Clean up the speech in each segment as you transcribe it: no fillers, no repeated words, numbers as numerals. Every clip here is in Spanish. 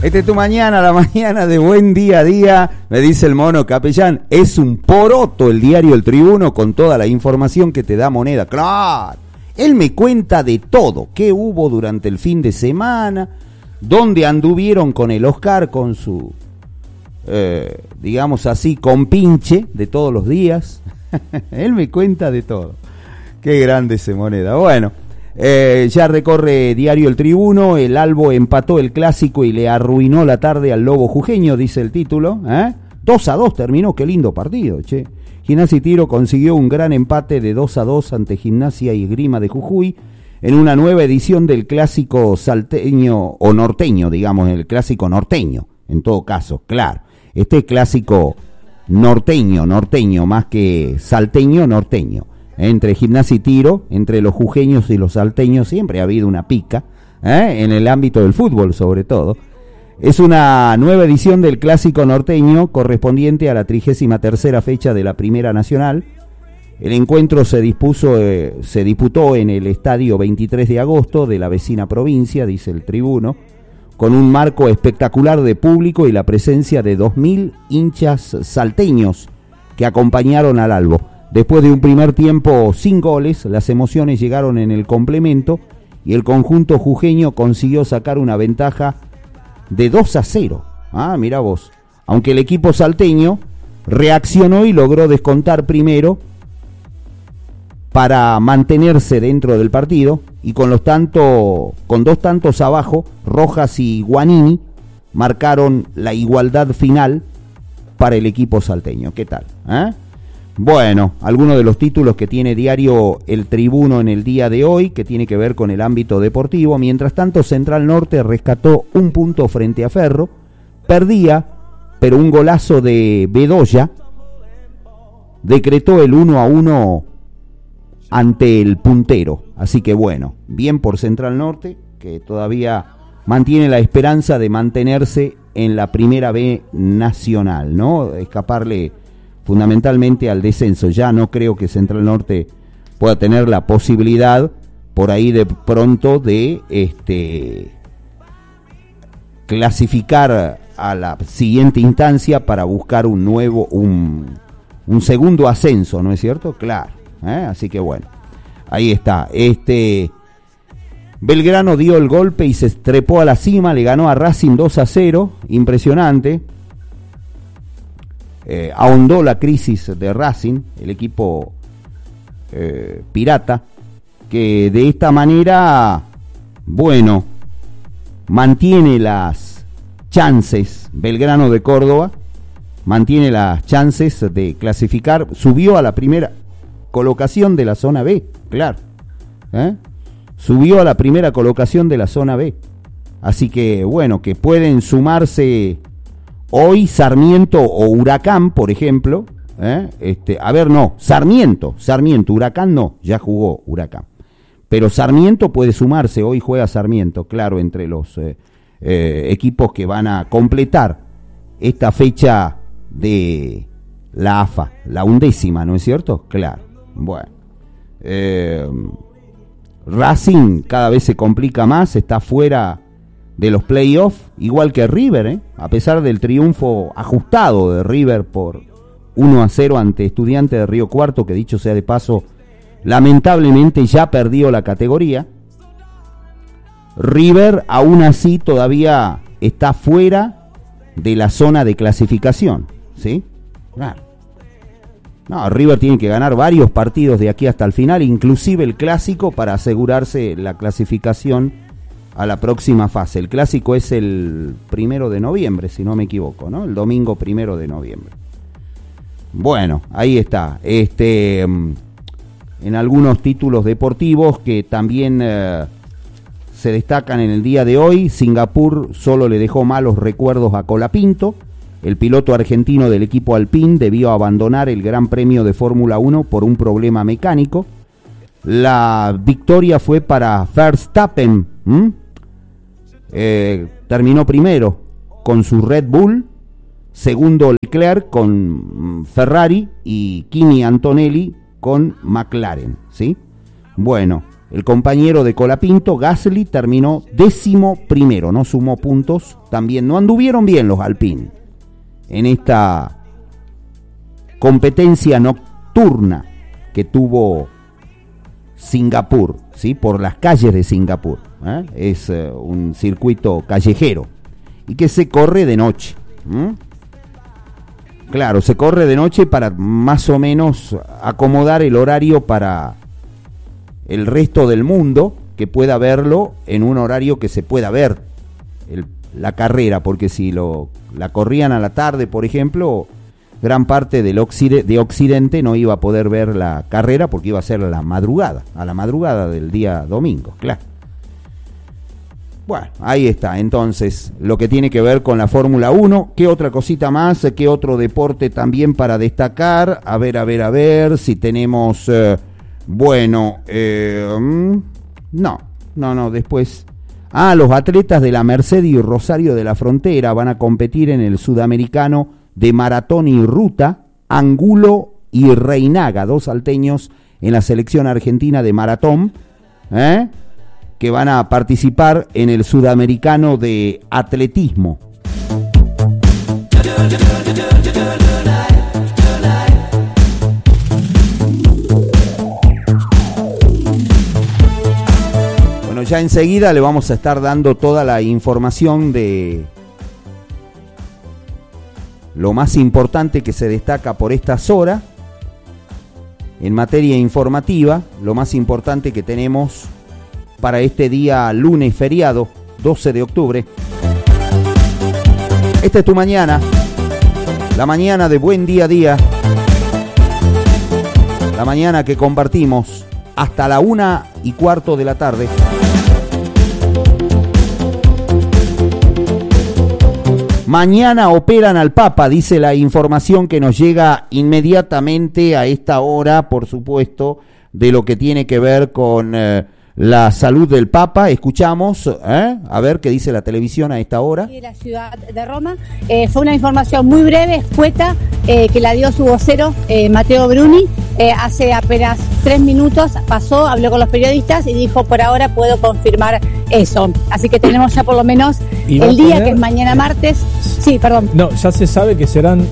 Esta es tu mañana, la mañana de Buen Día a Día. Me dice el mono Capellán, es un poroto el diario El Tribuno con toda la información que te da Moneda. Claro, él me cuenta de todo, qué hubo durante el fin de semana, dónde anduvieron con el Oscar, con su, digamos así, compinche de todos los días. Él me cuenta de todo. Qué grande ese Moneda. Bueno. Ya recorre diario El Tribuno, el Albo empató el clásico y le arruinó la tarde al Lobo Jujeño, dice el título, 2-2 terminó, qué lindo partido, che. Gimnasia y Tiro consiguió un gran empate de 2-2 ante Gimnasia y Esgrima de Jujuy en una nueva edición del clásico salteño o norteño, digamos, el clásico norteño, en todo caso, claro. Este clásico norteño más que salteño, norteño. Entre Gimnasia y Tiro, entre los jujeños y los salteños, siempre ha habido una pica, en el ámbito del fútbol sobre todo. Es una nueva edición del clásico norteño correspondiente a la 33ª fecha de la Primera Nacional. El encuentro se disputó en el estadio 23 de agosto de la vecina provincia, dice el Tribuno, con un marco espectacular de público y la presencia de 2.000 hinchas salteños que acompañaron al Albo. Después de un primer tiempo sin goles, las emociones llegaron en el complemento y el conjunto jujeño consiguió sacar una ventaja de 2-0. Mirá vos. Aunque el equipo salteño reaccionó y logró descontar primero para mantenerse dentro del partido y con dos tantos abajo, Rojas y Guanini marcaron la igualdad final para el equipo salteño. ¿Qué tal? Bueno, algunos de los títulos que tiene diario El Tribuno en el día de hoy, que tiene que ver con el ámbito deportivo. Mientras tanto, Central Norte rescató un punto frente a Ferro, perdía, pero un golazo de Bedoya decretó el 1-1 ante el puntero. Así que bueno, bien por Central Norte, que todavía mantiene la esperanza de mantenerse en la Primera B Nacional, ¿no? Escaparle fundamentalmente al descenso. Ya no creo que Central Norte pueda tener la posibilidad por ahí de pronto de clasificar a la siguiente instancia para buscar un segundo ascenso, ¿no es cierto? Claro, así que bueno, ahí está. Belgrano dio el golpe y se trepó a la cima, le ganó a Racing 2-0, impresionante. Ahondó la crisis de Racing, el equipo pirata, que de esta manera, bueno, mantiene las chances, Belgrano de Córdoba, mantiene las chances de clasificar, subió a la primera colocación de la zona B, claro, subió a la primera colocación de la zona B, así que bueno, que pueden sumarse hoy Sarmiento o Huracán, por ejemplo, Sarmiento, Huracán no, ya jugó Huracán. Pero Sarmiento puede sumarse, hoy juega Sarmiento, claro, entre los equipos que van a completar esta fecha de la AFA, la 11ª, ¿no es cierto? Claro, bueno. Racing cada vez se complica más, está fuera de los playoffs, igual que River, a pesar del triunfo ajustado de River por 1-0 ante Estudiantes de Río Cuarto, que dicho sea de paso, lamentablemente ya perdió la categoría. River aún así todavía está fuera de la zona de clasificación, ¿sí? Claro. No, River tiene que ganar varios partidos de aquí hasta el final, inclusive el clásico, para asegurarse la clasificación a la próxima fase. El clásico es el 1 de noviembre, si no me equivoco, ¿no? El domingo 1 de noviembre. Bueno, ahí está. En algunos títulos deportivos que también se destacan en el día de hoy, Singapur solo le dejó malos recuerdos a Colapinto. El piloto argentino del equipo Alpine debió abandonar el Gran Premio de Fórmula 1 por un problema mecánico. La victoria fue para Verstappen, terminó primero con su Red Bull, segundo Leclerc con Ferrari y Kimi Antonelli con McLaren, ¿sí? Bueno, el compañero de Colapinto, Gasly, terminó 11º, no sumó puntos. También no anduvieron bien los Alpine en esta competencia nocturna que tuvo Singapur, ¿sí? Por las calles de Singapur. Es un circuito callejero y que se corre de noche. Claro, se corre de noche para más o menos acomodar el horario para el resto del mundo, que pueda verlo en un horario que se pueda ver la carrera, porque si la corrían a la tarde, por ejemplo, gran parte de Occidente no iba a poder ver la carrera porque iba a ser a la madrugada del día domingo, claro. Bueno, ahí está, entonces, lo que tiene que ver con la Fórmula 1. ¿Qué otra cosita más? ¿Qué otro deporte también para destacar? A ver, si tenemos... No, después... los atletas de la Merced y Rosario de la Frontera van a competir en el Sudamericano de Maratón y Ruta, Angulo y Reinaga, 2 salteños en la selección argentina de maratón, que van a participar en el Sudamericano de Atletismo. Bueno, ya enseguida le vamos a estar dando toda la información de lo más importante que se destaca por estas horas en materia informativa, lo más importante que tenemos para este día lunes feriado, 12 de octubre. Esta es tu mañana, la mañana de Buen Día a Día, la mañana que compartimos hasta la 1:15 de la tarde. Mañana operan al Papa, dice la información que nos llega inmediatamente a esta hora, por supuesto, de lo que tiene que ver con la salud del Papa. Escuchamos, a ver qué dice la televisión a esta hora. De la ciudad de Roma, fue una información muy breve, escueta, que la dio su vocero, Matteo Bruni. Hace apenas 3 minutos pasó, habló con los periodistas y dijo: por ahora puedo confirmar eso. Así que tenemos ya por lo menos el día, que es mañana martes. Sí, perdón. No, ya se sabe que serán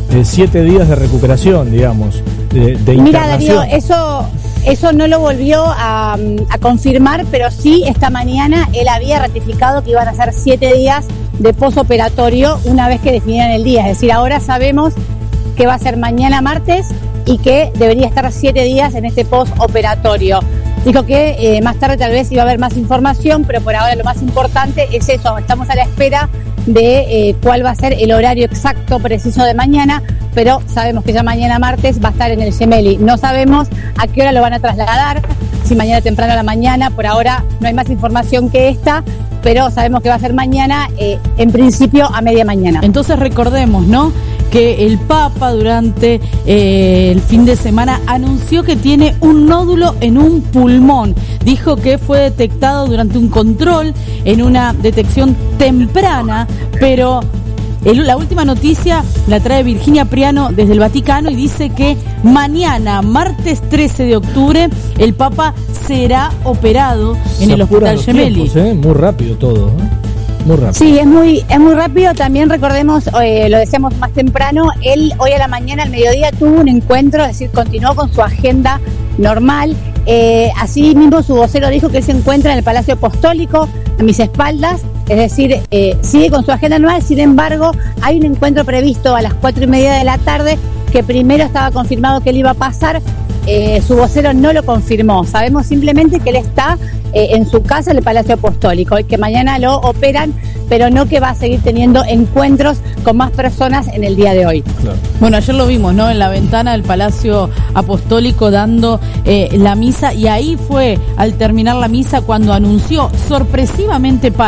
7 días de recuperación, digamos, de internación. Mira, Darío, eso no lo volvió a confirmar, pero sí esta mañana él había ratificado que iban a ser 7 días de posoperatorio una vez que definieran el día. Es decir, ahora sabemos que va a ser mañana martes y que debería estar 7 días en este posoperatorio. Dijo que más tarde tal vez iba a haber más información, pero por ahora lo más importante es eso. Estamos a la espera de cuál va a ser el horario exacto, preciso de mañana, pero sabemos que ya mañana martes va a estar en el Gemelli. No sabemos a qué hora lo van a trasladar, si mañana temprano a la mañana. Por ahora no hay más información que esta, pero sabemos que va a ser mañana, en principio a media mañana. Entonces recordemos, ¿no?, que el Papa durante el fin de semana anunció que tiene un nódulo en un pulmón. Dijo que fue detectado durante un control, en una detección temprana, pero la última noticia la trae Virginia Priano desde el Vaticano y dice que mañana, martes 13 de octubre, el Papa será operado en el Hospital Gemelli. Muy rápido todo, muy rápido. Sí, es muy rápido. También recordemos, lo decíamos más temprano, él hoy a la mañana, al mediodía, tuvo un encuentro, es decir, continuó con su agenda normal. Así mismo su vocero dijo que él se encuentra en el Palacio Apostólico, a mis espaldas, es decir, sigue con su agenda normal. Sin embargo, hay un encuentro previsto a las 4:30 de la tarde, que primero estaba confirmado que él iba a pasar. Su vocero no lo confirmó. Sabemos simplemente que él está en su casa, en el Palacio Apostólico, y que mañana lo operan, pero no que va a seguir teniendo encuentros con más personas en el día de hoy. Claro. Bueno, ayer lo vimos, ¿no?, en la ventana del Palacio Apostólico dando la misa, y ahí fue al terminar la misa cuando anunció sorpresivamente para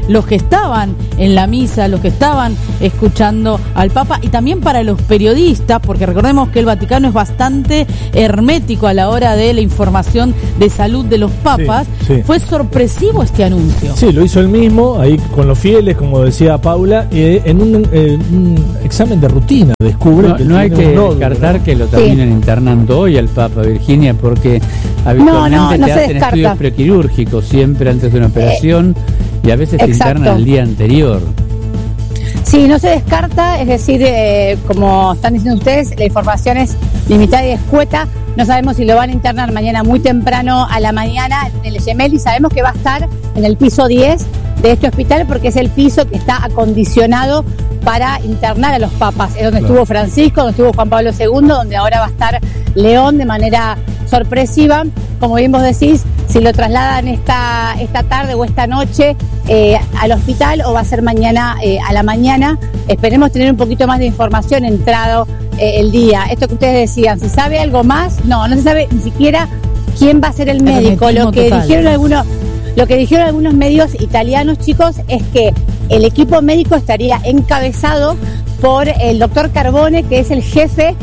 los que estaban en la misa, los que estaban escuchando al Papa, y también para los periodistas, porque recordemos que el Vaticano es bastante hermético a la hora de la información de salud de los papas. Sí. Fue sorpresivo este anuncio. Sí, lo hizo él mismo, ahí con los fieles, como decía Paula, en un examen de rutina descubre que no hay que nódulo, descartar, ¿no? que lo terminen internando hoy al Papa, Virginia, porque habitualmente no te se hacen descarta. estudios prequirúrgicos siempre antes de una operación y a veces te exacto. internan el día anterior. Sí, no se descarta, es decir, como están diciendo ustedes, la información es limitada y escueta. No sabemos si lo van a internar mañana muy temprano a la mañana en el Gemelli. Sabemos que va a estar en el piso 10 de este hospital porque es el piso que está acondicionado para internar a los papas. Es donde estuvo Francisco, donde estuvo Juan Pablo II, donde ahora va a estar León de manera sorpresiva. Como bien vos decís, si lo trasladan esta tarde o esta noche al hospital o va a ser mañana a la mañana. Esperemos tener un poquito más de información entrado el día. Esto que ustedes decían, ¿se sabe algo más? No se sabe ni siquiera quién va a ser el médico. Lo que dijeron algunos medios italianos, chicos, es que el equipo médico estaría encabezado por el doctor Carbone, que es el jefe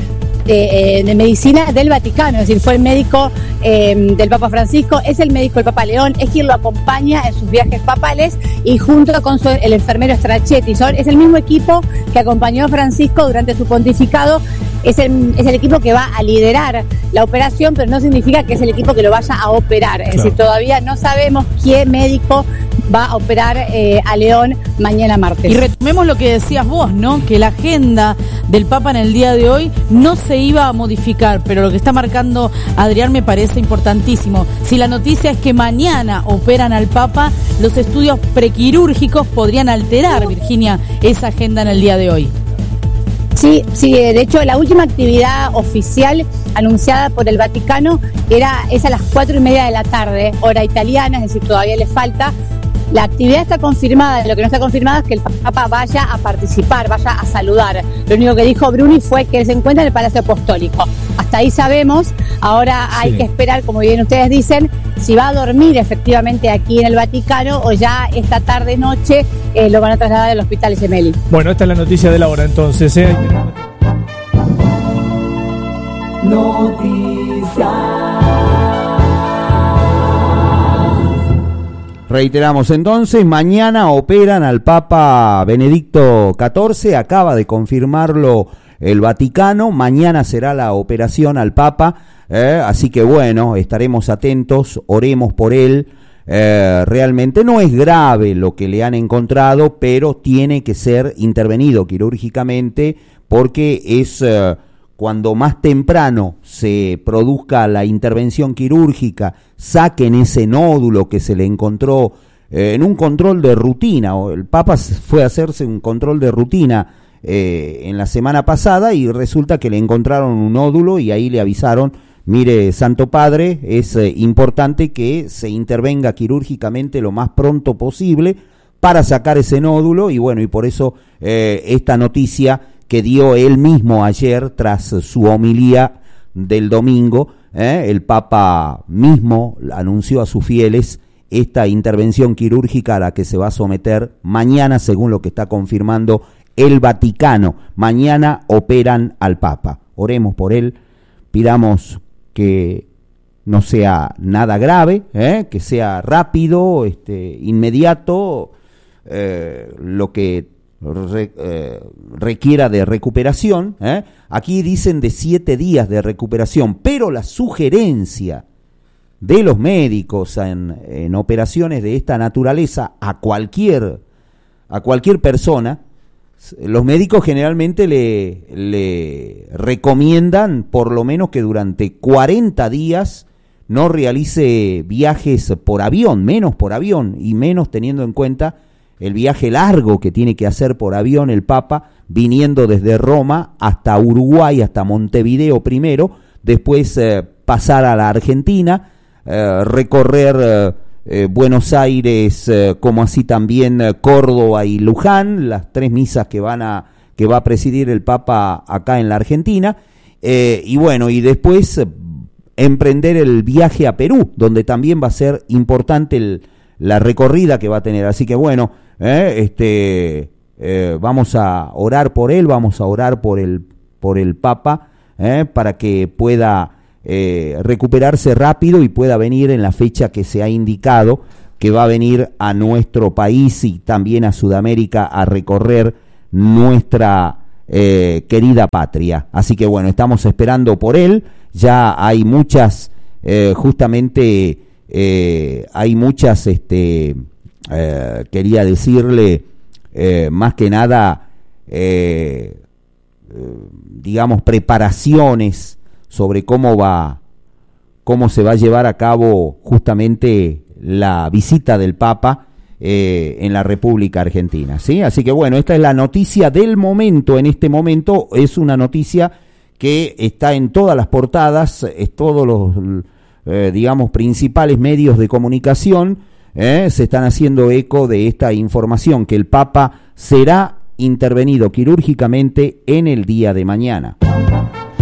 de medicina del Vaticano, es decir, fue el médico del Papa Francisco, es el médico del Papa León, es quien lo acompaña en sus viajes papales y junto con el enfermero Stracchetti, es el mismo equipo que acompañó a Francisco durante su pontificado. Es el equipo que va a liderar la operación, pero no significa que es el equipo que lo vaya a operar. Es decir, todavía no sabemos qué médico va a operar a León mañana martes. Y retomemos lo que decías vos, ¿no? Que la agenda del Papa en el día de hoy no se iba a modificar, pero lo que está marcando Adrián me parece importantísimo. Si la noticia es que mañana operan al Papa, los estudios prequirúrgicos podrían alterar, Virginia, esa agenda en el día de hoy. Sí, de hecho la última actividad oficial anunciada por el Vaticano es a las 4:30 de la tarde, hora italiana, es decir, todavía le falta. La actividad está confirmada, lo que no está confirmado es que el Papa vaya a participar, vaya a saludar. Lo único que dijo Bruni fue que él se encuentra en el Palacio Apostólico. Hasta ahí sabemos, ahora hay que esperar, como bien ustedes dicen, si va a dormir efectivamente aquí en el Vaticano o ya esta tarde-noche lo van a trasladar al Hospital Gemelli. Bueno, esta es la noticia de la hora entonces. Reiteramos entonces, mañana operan al Papa Benedicto XIV, acaba de confirmarlo el Vaticano, mañana será la operación al Papa, así que bueno, estaremos atentos, oremos por él. Realmente no es grave lo que le han encontrado, pero tiene que ser intervenido quirúrgicamente porque es cuando más temprano se produzca la intervención quirúrgica, saquen ese nódulo que se le encontró en un control de rutina. El Papa fue a hacerse un control de rutina en la semana pasada y resulta que le encontraron un nódulo y ahí le avisaron: mire, Santo Padre, es importante que se intervenga quirúrgicamente lo más pronto posible para sacar ese nódulo. Y bueno, y por eso esta noticia que dio él mismo ayer tras su homilía del domingo, el Papa mismo anunció a sus fieles esta intervención quirúrgica a la que se va a someter mañana, según lo que está confirmando el Vaticano. Mañana operan al Papa. Oremos por él, pidamos que no sea nada grave, que sea rápido, inmediato, lo que requiera de recuperación. Aquí dicen de 7 días de recuperación, pero la sugerencia de los médicos en operaciones de esta naturaleza a cualquier persona, los médicos generalmente le recomiendan por lo menos que durante 40 días no realice viajes por avión, menos por avión, y menos teniendo en cuenta el viaje largo que tiene que hacer por avión el Papa, viniendo desde Roma hasta Uruguay, hasta Montevideo primero, después pasar a la Argentina, recorrer Buenos Aires, como así también Córdoba y Luján, las 3 misas que va a presidir el Papa acá en la Argentina, y bueno, y después emprender el viaje a Perú, donde también va a ser importante la recorrida que va a tener. Así que bueno, Vamos a orar por él, vamos a orar por el Papa, para que pueda recuperarse rápido y pueda venir en la fecha que se ha indicado, que va a venir a nuestro país y también a Sudamérica a recorrer nuestra querida patria. Así que bueno, estamos esperando por él. Ya hay muchas, hay muchas, quería decirle, más que nada, digamos, preparaciones sobre cómo se va a llevar a cabo justamente la visita del Papa en la República Argentina, ¿sí? Así que bueno, esta es la noticia del momento. En este momento es una noticia que está en todas las portadas, todos los, digamos, principales medios de comunicación se están haciendo eco de esta información, que el Papa será intervenido quirúrgicamente en el día de mañana.